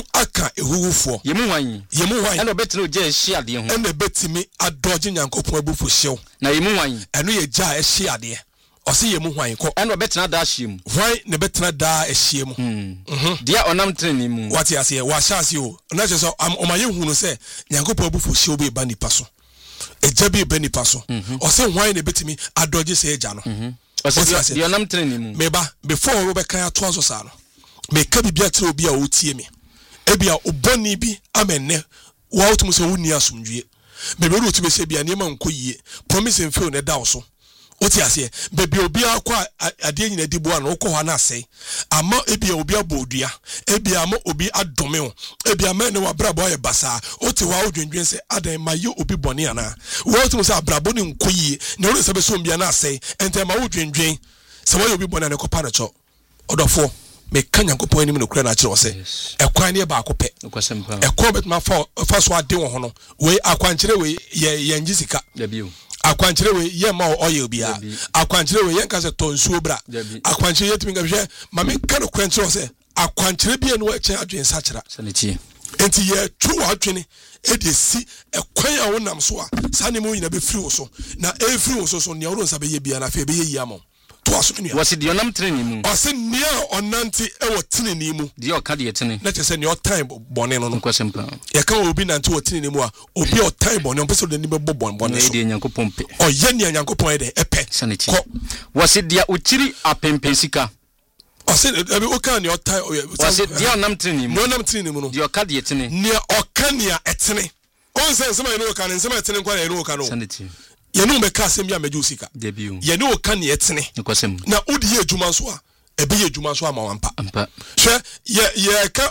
yemu wan and obetino je hia de ho and betimi adoje Nyankopon abufu hyew na yemu wan eno ye gya hia de o se yemu hwan ko and obetena da hiem hwan ne betena da hiem dia onam treni mu what you say wa hyase o na che so omaye hunu se Nyankopon abufu hyew be ba nipa so eja be ba nipa so o se hwan ne betimi adoje se eja no o se dia onam treni mu meba before we be kan ato so sa no me ka bibia tire obi a otie me ebia oboni bi amenne wa otum se wonni asomdwie bebe ru otum se bia niam nko yie promise mfew ne da so oti ase bebe obi akwa ade nyina dibo an wo ko ha na ase ama ebia obi abodua ebia ama obi adome o ebia ma ne wa brabo ye basa oti wa odwendwen se adan maye obi bone ana wa otum se abrabo ne nko yie ne wo se be so bia na ase ente ma odwendwen se wa obi bone na ko pa na cho odofo me kan Nyankopon anim no kura na kire wo se ekwan ne ba akopɛ ekwan betuma fa so ade wo ho no we akwankyere we ye njisika akwankyere we ye ma oye bia akwankyere we ye nka se tonsuo bra akwankyere ye timi ngahwe ma me kan kwankyere wo se akwankyere bia no akyɛ adwen sa kyera enti ye twu adwene edesi ekwan a wonam so a sa ne mo nyina be firi wo so na e firi wo so ne wo nsa be ye bia na fe be ye yia mo was it the onam training mu o se nia onanti e wo tinini mu di o ka de tini na che se ne o time bone no kwasem pa ye kan obi nanti wo tinini mu a obi o time bone o pese de ni be bobon bone so de Nyankopon pe o ye ne Nyankopon e de epe sanity was it dia uchiri apempensika o se ebi o kan ne o time was it dia onam training mu no onam training mu no di o ka de tini ne o kan ne etene on se nsema ne o kan nsema etene kwa ne o kan no sanity ye no meka asem ya meju sika debut ye no kan ne etene kwasem na odi ye adwuma so a ebe ye adwuma so ama wampa hwe ye ka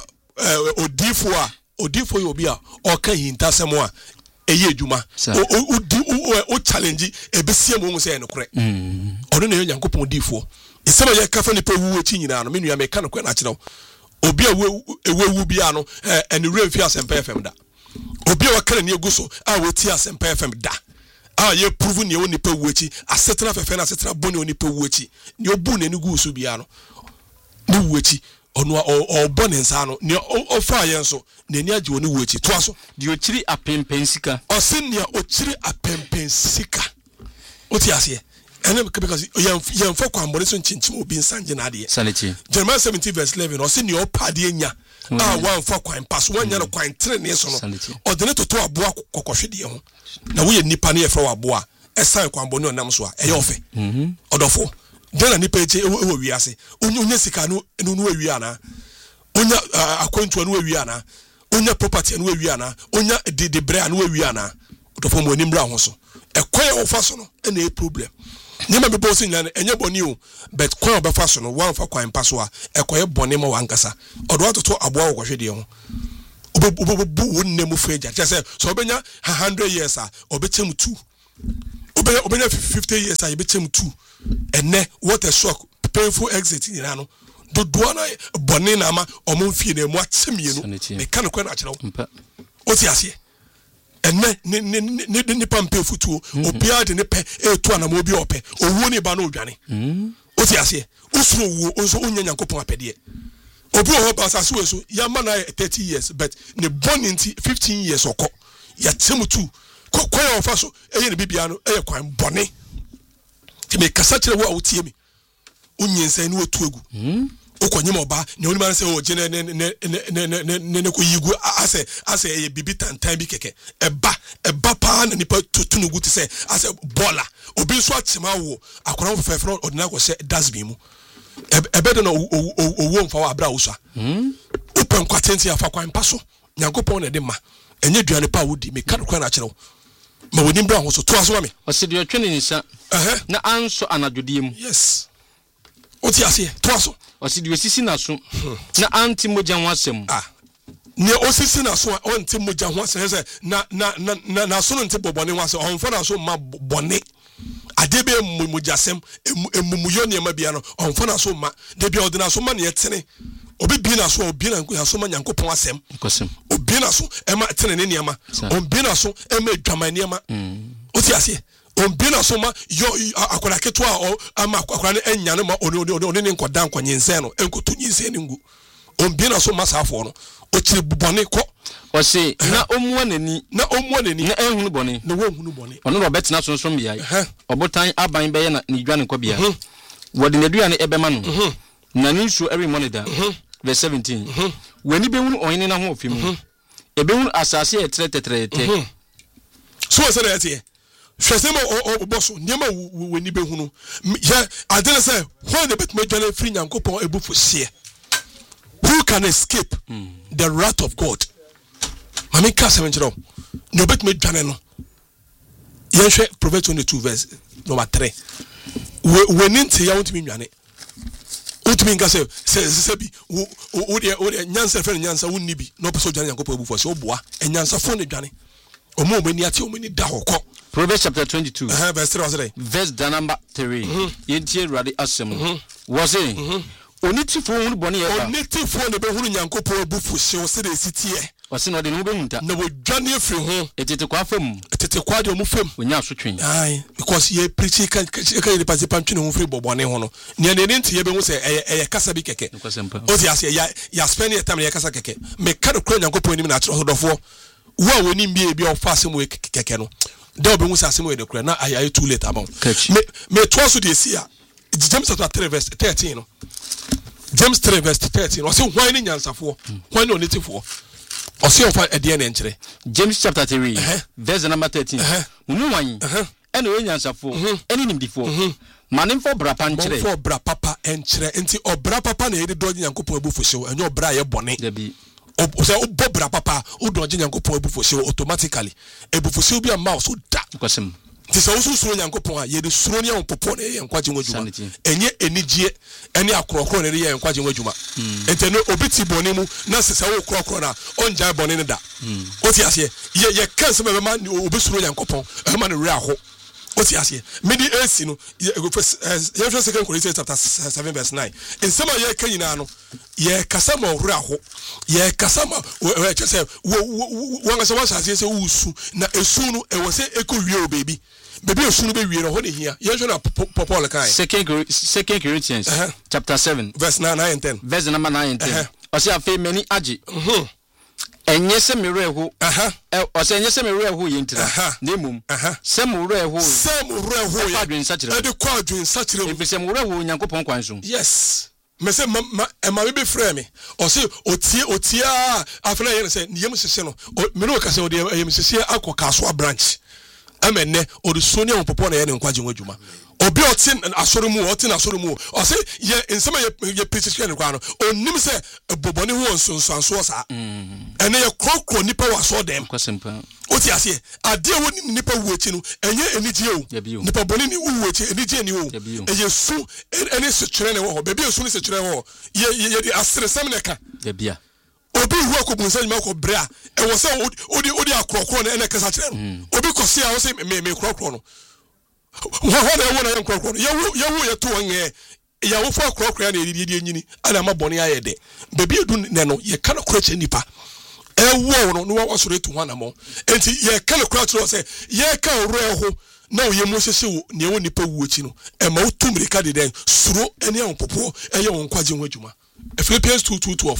odifo ye obi a o kan hintasem a eye adwuma o challenge ebe sie mo se ne kore ono na Nyankopon odifo isema ye ka fa ne pe wu echi nyina no me nua me ka no kwa na kire obi a ewu bia no ene remfi Asempa FM da obi a wakana ne eguso a woti Asempa FM da ye prove ne woni pa wuachi asetena fefe na asetena boni woni pa wuachi ne obu ne nugu so bia no ne wuachi ono o boni nsa no ne o fa ye nso ne ni age woni wuachi to aso de o chiri apempensika o se ne o chiri apempensika o ti ase ene because ye fa kwa mbone so nchinchim obi nsanje na ade sanity Jeremiah 17 verse 11 o se ne o pade anya wan fa kwan pass wanya no kwan trene so no o de ne toto aboa kokohwede ho na wo ye nipa ne ye fra aboa esan kwan boni onam so a eye ofe odofo dena nipa eche ewo wiase onya sika no no awi ana onya akwantu no awi ana onya property no awi ana onya de bre no awi ana odofo mo nimra ho so ekwan o fa so no na e problem nyema be boss nyane enye boni o but kwan obefa so no wan fa kwan paso a ekoye boni ma wankasa odo atoto aboa wo hwede ho obebu wonne mu feja say so obenya 100 years a obechem 2 obenya 50 years a obechem 2 enne what a shock painful exit nyina no dodo na boni na ma omfie na mu achemienu me kan kwan na kire o ti ase enne ne pampe futuo obia de ne pe etu anam obi ope owu ne ba na odwane o ti ase usuro wu onso onya Nyankopon apede obi o ba asase we so ya ma na 30 years but ne born into 15 years okọ ya temutu kwa ofa so eye ne bibia no eye kwan bone ti me kasa kire wo a wotie mi onyensan ne otu egu okonyem oba ne oni man se o je ne ko yigu ase eye bibi tantan bi keke eba pa na nipa tunugu ti se ase bola obi so atema wo akora wo fefro odina ko se dasbi mu ebe de no owo mfa wa abra usa open kwatenti afa kwan paso Nyankopon na de ma enye duane pa wodi me kan kwa na kire wo ma woni bra ho so to aso ma me ɔse de ɔtwe ne nsa na anso anadwodie yes oti ase to aso ɔse de osisi na so na anti mogya ho asɛm ne osisi na so ɔnte mogya ho asɛm sɛ na so no nte bɔbɔne ho asɛm ɔmfa na so ma bɔne ade be mogya asɛm emumuyo ne ma bia no ɔmfa na so ma de bia ɔde na so ma ne yɛtene obi bi na so obi na so ma Nyankopɔn asɛm obi na so ema tene ne niema obi na so ema dwama niema oti ase obi na so ma yo akwara keto a ama akwara ne enya ne ma oni ne nkoda nkwanyense no enkoto nyinse ne ngu obi na so ma saafo no o kire bubone kɔ ɔse na omuwa nani na ehunu bɔne na wo hunu bɔne ɔno na ɔbɛtena so bia ɔbotan aban bɛyɛ na ne dwane kɔ bia wɔde n'aduane ɛbɛma no na ne nsuo ɛre monitor verse 17 wani behunu ɔhene na ho ofim ebehunu asase ɛtrɛtrɛtrɛ so sɛ na yɛte hwɛsɛ ma ɔbɔso niema wani behunu ya adene sɛ when the bet medwane free Nyankopɔn ebufu sie who can escape the wrath of God mami ka sɛ nkyerɛ no bet medwane no yɛhwɛ Proverbs 22 verse number 3 wani nte ya wontimi nwane utimi nka sɛ bi wo de nyansa fɛ nyansa wonni bi na opeso dwane Nyankopɔn ebufu sie oboa enyansa fo ne dwane omo omani ate omani da hokɔ Proverbs chapter 22 verse 3 was it verse number 3 yentie Awurade asɛm was it onitifo hunu bɔne yɛ onitifo ne behunu Nyankopɔn ebufu sie wo se de sitie ɔse na ɔde ne ho behunta na wo dwane afiri ho etete kwa fam de omu fam onya asotwen ai because ye preach ka ye participant twene ho firi bɔbɔne ho no ne nti ye behu sɛ ɛyɛ kasa bi kɛkɛ o ti ase ya spend your time ye kasa kɛkɛ me ka do kro Nyankopɔn nim na atro dɔfo wo a woni mbie bi ofa asem we kɛkɛ no da obehu sɛ asem we de kro na ayi too late about me to so de sia James chapter 3 verse 13 no James 3 verse 13 o se hwan ne nyansafo hwan ne onitifo o se ofa ede ne nkyere James chapter 3 verse number 13 unu wan ene we nyansafo ene nimdifo manemfo bra pa nkyere fo bra papa enkyere enti obra papa na yede doje Nyankopɔn abufu hyew enye obra ye bɔne dabi o se obra papa o doje Nyankopɔn abufu hyew automatically abufu hyew bi ama so da kwasem ti se wo suro Nyankopɔn a yede suro ne onpopo na ye nkwaje nwadwuma enye enigye ene akorokoro ne ye nkwaje nwadwuma enti no obiti bɔne mu na se wo korokoro na onja bɔne ne da o ti ase ye kanse be ma obi suro Nyankopɔn e ma ne re aho o ti ase medi AC no ye Second Corinthians chapter 7 verse 9 in some ye kan nyina no ye kasa ma re aho ye kasa ma we che wo ngasa wa sase se wusu na esu no e wo se ekowie o baby esu no be wie no ho ne hia ye hwe na Paul kai Second Corinthians chapter 7 verse 9 and 10 verse number 9 and 10 o se afi mani age enye se mereho o se enye se mereho yentira na emum se mereho adwen sachire e de kwa adwen sachire e se mereho Nyankopɔn kwan so yes me se ma be frɛ me o se otia afena ye se yem sese no me no ka se o de yem sese akoka so branch amenne o de sonia on popo na ye ne nkwaje nwadwuma obi otin asoro mu o se ye nsema ye petition ne kwa no onim se bobone ho nsonsanso sa ene ye krokro nipa wa so dem kwasempa o ti ase ade wo nipa wu echi no enye enije o nipa bone ni wu echi enije ni o eye su ene se kyerɛ ne wo be bi esu ne se kyerɛ wo ye asresem ne ka bia obi hu akobunsa nyima ko bra e wo se odi akrokro na ene kasa kyerɛ no obi kɔse a wo se me krokro no ho na wo na ye krokro no ye to onye ya wo fo krokro na edidi enyini ana ma bɔne ayede bebi edu ne no ye ka no kroche nipa ewo no no wa soro etu hwana mo enti ye ka no kroche se ye ka oro eho na wo ye mo sese wo ne wo nipa wu echi no e ma utumri ka de den suro ene an popo eye won kwaje ho adwuma Philippians 2:12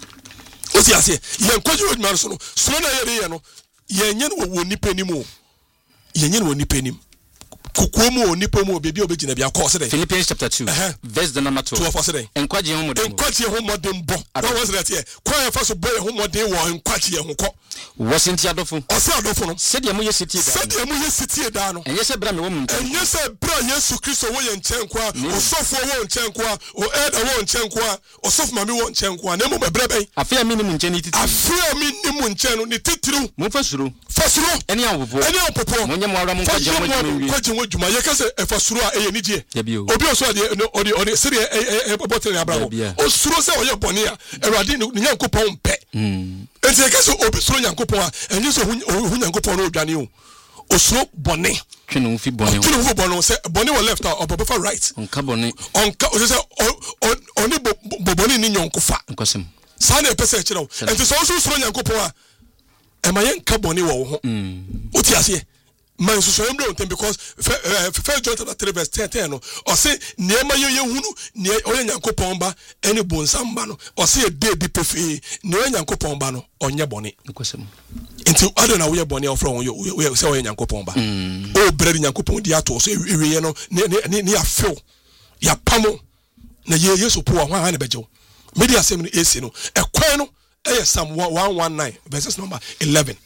o ti ase ye kwaje ho adwuma so no suro na ye no ye nye no wo nipa nim o ye nye no wo nipa nim kokomu onipa mu obi obegina bia call say Philippians chapter 2 verse the number 2 for say enkwagye ho modem bo what was that here kwa fa so boy ho modem wo enkwagye ho ko wasinti adofo ose adofo no said mu yesitie da no enye se bra me wo mu enye se bra Yesu Kristo wo ye nchen kwa osofo wo nchen kwa o elder wo nchen kwa osofo mame wo nchen kwa na mo bra ben afia mi ni mu nchen ni titiri afia mi ni mu nchen no ni titiri mo fasuro eni awopo monye mo ara mo kwagye mo dwuma ye kase efasuro a eye nigye obi oso ode sire botere abrawo osuro se oye bone a Awurade ni Nyankopɔn pɛ enti ye kase obi suro Nyankopɔn a enye so hu Nyankopɔn no odwane o osuro bone twene wo fi bone se bone wo left or for right onka bone o se oni bone ni nyonkofa nkosem sa na pese kire wo enti so suro Nyankopɔn a emaye nka bone wo ho oti ase man so embre on because first John 3 verse 10 no o say niema ye hunu ne oye Nyankopɔn ba ene bonsamba no o say de di pefe ne oye Nyankopɔn ba no onye bone nkosem enti ado na wo bone ofro won yo say oye Nyankopɔn ba o bredi Nyankopɔn di ato so ewiye no ne ya feel ya pamo na ye Yesu po wa ha na bejew media asem no esi no ekwan no Psalm 119 verses number 11.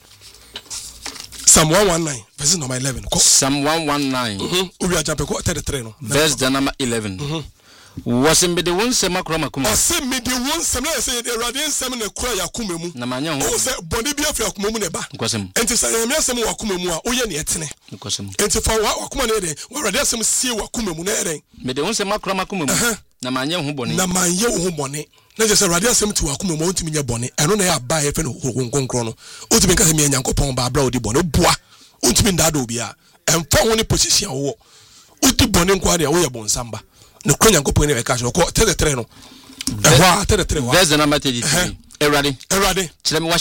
Psalm 119 verses number 11. Psalm 119. Ubi jump 33 no. Verse the number 11. Was in the one sema kroma kuma. Ose me the one sema say the radiant sema na kura yakuma mu. Na manya ho. O say body bia fa yakuma mu ne ba. Nkosem. Enti say me asem wakuma mu a oye ne etene. Nkosem. Enti fa wakuma ne de. Wa radiant sema sie wakuma mu na eren. Me the one sema kroma kuma mu. Na manya ho bone. Na manya ho bone. Na je say radiant sema ti wakuma mu ontimi nya bone. Eno na ya ba ye fe no konkron no. Otimi ka se me Nyankopɔn ba abra odi bone boa. Ontimi ndado obi a. Emfa ho ne position wo. Odi bone nkwa de wo ye bonsamba. No kwanya nkopɔ ne bɛka so ko 33 no ɛhwa 33 wa verse number 33 Awurade kyerɛ me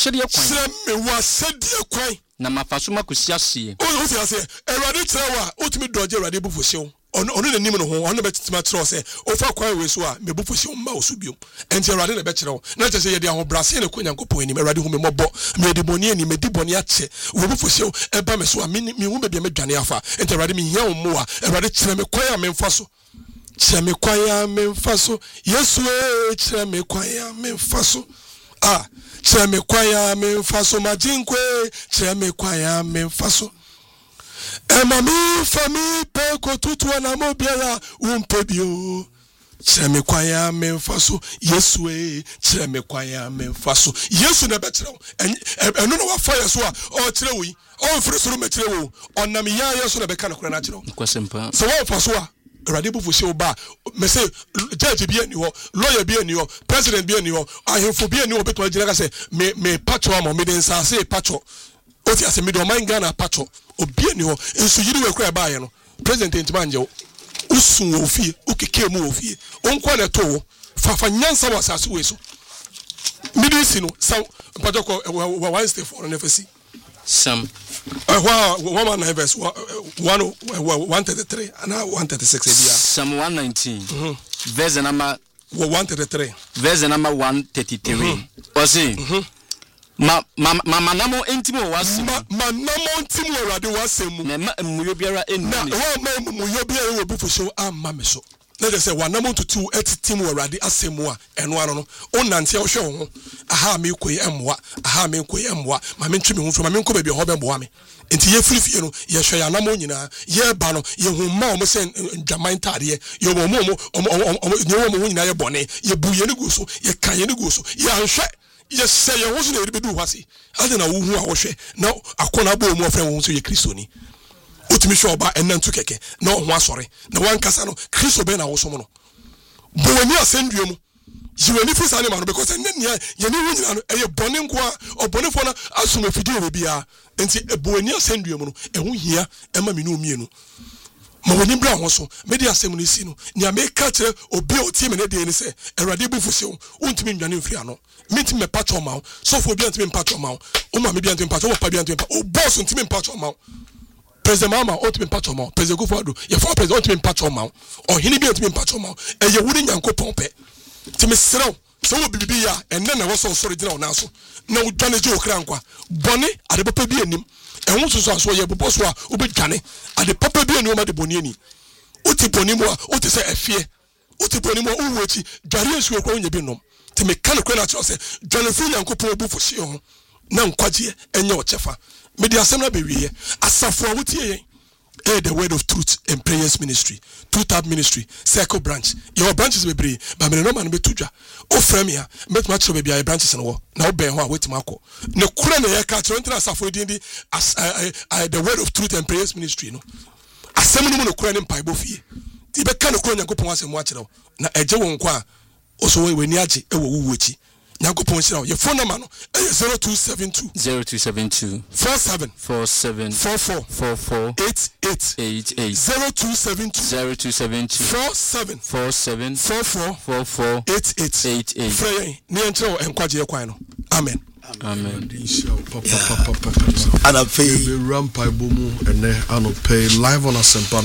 wahyɛdeɛ kwan na mafaso makosi asie o fi ase Awurade kyerɛ wa otumi dɔgye Awurade bufuhyew ɔno ne nim no ho ɔno bɛtema kyerɛ sɛ ofa kwan we so a me bufuhyew mma wo so biom enti Awurade na bɛkyerɛ wo na kyerɛ sɛ yɛde ahobrase ne kwanya nkopɔ anim Awurade hu me mmɔbɔ me de bɔne ani me di bɔne akyɛ wo bufuhyew ɛba me so a me hu baabi a medwane afa enti Awurade me hia wo mmoa Awurade kyerɛ me kwan a memfa so Chame kwaya memfaso Yesu chame kwaya memfaso chame kwaya memfaso majinkwe chame kwaya memfaso Mami fami pe ko tutu na mo biara umpebio chame kwaya memfaso Yesu chame kwaya memfaso Yesu na betreo eno na wa fire so a o kire wi o firi soro me kire wo onam ya Yesu na beka na kora na kire kwasempa so wa faso a Awurade bufuhyew ba me say judge bi ani ho lawyer bi ani ho president bi ani ho ahemfo bi ani ho beto agina ka say me patcho am me den sa say patcho o ti ase me do man Ghana patcho obi ani ho ensu yiri we kura ba ye no president ntima anje usun wo fie ukeke mu wo fie onko na to fa nyansa wa sasu we so midisi no sa patcho ko Wednesday for no fesi Sam 119 verse 133 and 136 Psalm 119 verse number 133 verse number 133 Osi manamo entimo wasem manamo entimo Awurade wasem na muyo biara enni na ho muyo biara we bufuhyew amma me so na de say wanamo tutu etitim Awurade asem a eno ano no onante wo hwe wo ho aha me koyi emmoa aha me koyi emmoa ma me ntwe me ho so ma me nko ba bi ho be mmoa me enti ye frifie no ye hwe ya namo nyina ye ba no ye hu ma o mo se ndwaman tade ye mo mo nyina ye bone ye bu ye ne go so ye kan ye ne go so ye anhwe ye se ye ho so na ye bedu hwase ade na wo hu a wo hwe na akona bo mu ofre wo so ye kristoni utimi hwe oba enantu keke na ho asore na wankasa no Kristo be na wo so mo no bo wani asendue mu jiwani fi sane ma no because ennia ye ne wunyina no eye bone nkoa obonefo na asoma fidie we bia enti bo wani asendue mu no ehu hia ema me no mienu ma wani bra ho so me dia asem no si no nia me ka kire obi oti me ne de ni se Awurade bufusew untimi ndwane mfiri ano mitimi me patcho ma so fo bia ntimi mpatcho ma o ma me bia ntimi mpatcho o pa bia ntimi o boss ntimi mpatcho ma President Mama ultimate patch ma President Kufuor ye for president ultimate patch ma o hini bi ultimate patch ma e ye wuri Nyankopɔn pɛ ti me serew so wo bibi ya enne na wo so sori gina wo na so na wo dwane je okra nkwa bone ade papa bi anim ehun so so ye bobo so a wo be dwane ade papa bi anim ma de boni ani uti boni mo a uti se afie uti boni mo wo wachi dware asu okra wo nya bi nom te me kan ko na cho se dwane fi Nyankopɔn bu fo hye ho na nkwaje enye o chefa me di asem na be wiye asafo a wotie yen the Word of Truth and Prayers Ministry, Two-Tab Ministry, Circle Branch. Your branches be brave, but me no man be tuja. O frame ya, met much be a branches and war. Now be one wait marco. No kurene ya catch on as the Word of Truth and Prayers Ministry. No, a seminal no kurene pipe of ye. Tibe can of kurene go once and watch it out. Na eje won kwa. Also we niaji e wo wuchi. Nyanko Ponchina, your phone number 0272 47 44 88 0272 47 44 88 Frey Niancho and Kwaji Equino. Amen. Amen. And I pay Rampai Bomu and I pay live on Asempa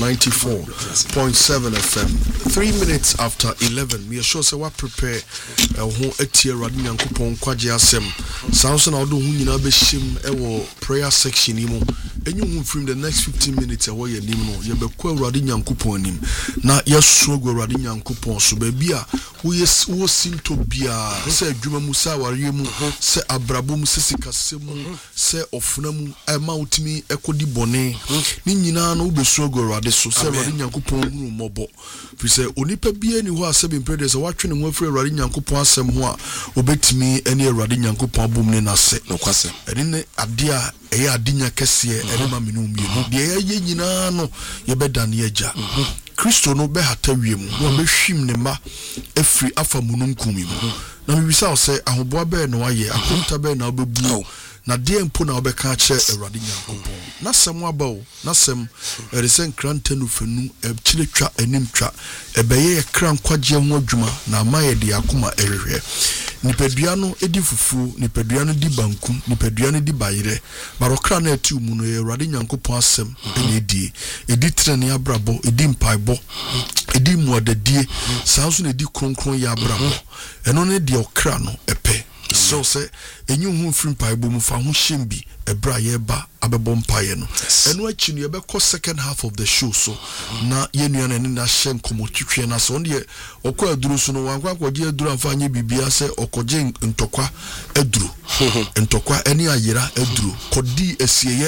94.7 FM. 3 minutes after 11. Me sure say what prepare who etie Radin Yankopon Kwaji Asem. Samson Odo hu nyina be shim ewo prayer section ni mo. Enyu hu from the next 15 minutes ewo ye nim no ye be kwa Radin Yankopon nim. Na yeso go Radin Yankopon so be bia wo sinto bia se adwuma mu sa ware mu se abrabom sisi kasemu se ofnamu ema utimi ekodi bone ni nyina no besu agorade so se Radin Yankopon hunu mobo fi se onipa bia ni ho asem impede se watwe ne ho afre Radin Yankopon asem ho a obetimi ene Radin Yankopon abom ne na se no kwase ene ne ade a eye adinya kese ene ma menu mienu de ye nyina no ye beda ne agya Kristo no be hatawiem no be hwim ne ma efri afa mununkum mu na mi bisa o se ahoboa be no aye akonta be na obebu na de mpo na obeka kire Awurade Nyankopon na sem aba o na sem eresen krantenu fenu echiletwa animtwa ebeye kran kwaje ho adwuma na amaye de akoma erehwe nipadua no edi fufu nipadua no di banku nipadua no di bayire barokra na ati mu no Awurade Nyankopon asem ene edi trene abrabo edi mpaibo edi muadadie sanso na edi kronkron ya abrabo eno ne de okra no epe so say enyu hu mfiri paibo mu fa ho hyembi ebra ye ba abebo mpaye no eno achi no ye be ko second half of the show so na ye nua na ni na hye nkomo twetwe na so ne okọ aduru so no wankwa akọje aduru amfanye bibia se okoje ntokwa aduru ntokwa eni ayera aduru kodi asieye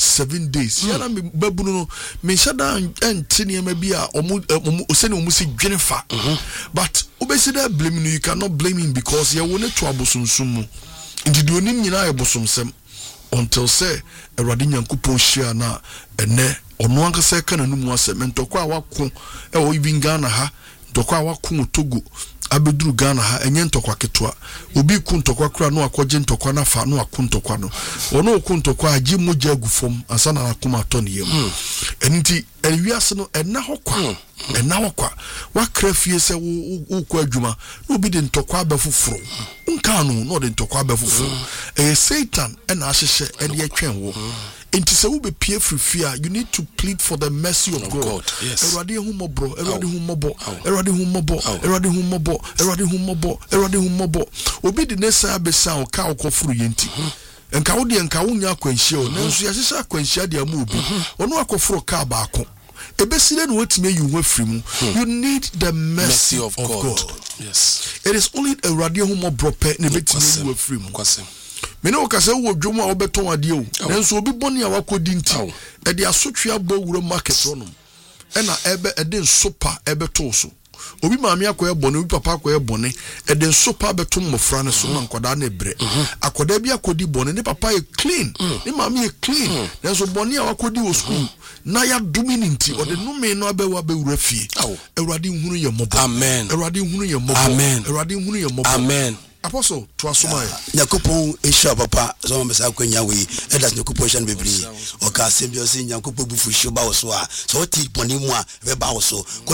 7 days yana me babunu no me shada entine ma bia omu osene omu si dwenefa but obesida blame no you cannot blame him because ye woni to abosonsum mu ndido nim nyina ebosomsem until say Awurade Nyankopon hia na ene ono ankasa ka na numu asem ntokwa awako e o even Ghana ha ntokwa awako Togo abeduru Ghana ha enye ntokwa ketwa obi ku ntokwa kura no akoje ntokwa na fa no aku ntokwa no ono ku ntokwa agi moja agufom ansa na akoma atoni yem enti ewiase no ena hokwa wa krafie se wo kwa adwuma no bi de ntokwa abafufuro nka no de ntokwa abafufuro Satan ena ahyehye ene atwen wo enti se wo be pie frifia you need to plead for the mercy of God. Yes. Erade humobro obi de nesa abesa o ka okofuru yenti enka wo de enka wo nya akwanhia o nanso yahyehyɛ akwanhia de amu obi ono akofuru ka baako ebesire no wetime yuhu afrimu you need the mercy of God. Yes, it is only Erade humobro pe ne betime yuhu afrimu mene o kase wo dwom a obeton ade o nanso obi boni a wakodi nti e de asotwe abo wuro market no ena ebe ede nsopa ebe to so obi maami akoye bone obi papa akoye bone e de nsopa beto mmofra ne so na nkoda na ebre akoda bi akodi bone ne papa e clean ne maami e clean nanso bone a wakodi wo school na ya domini nti o de nume no abewa be wura fie Awurade nhunu ye mobo amen Awurade nhunu ye mobo amen Awurade nhunu ye mobo amen Apostle to asoma Nyakopon esha papa so mesa kwanya we edas Nyakopon shan bebri o ka sembio se Nyakopon bufu hyo ba wo so a so ti poni mu a be ba wo so